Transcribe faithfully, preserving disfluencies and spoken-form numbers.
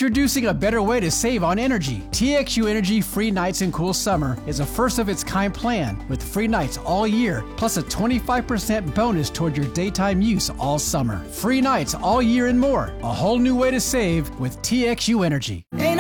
Introducing a better way to save on energy. T X U Energy Free Nights and Cool Summer is a first-of-its-kind plan with free nights all year, plus a twenty-five percent bonus toward your daytime use all summer. Free nights all year and more. A whole new way to save with T X U Energy. Hey,